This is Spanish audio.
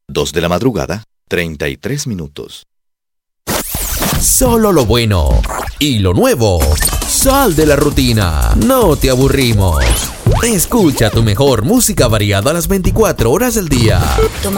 2 de la madrugada, 33 minutos. Solo lo bueno y lo nuevo. Sal de la rutina. No te aburrimos. Escucha tu mejor música variada a las 24 horas del día. Toma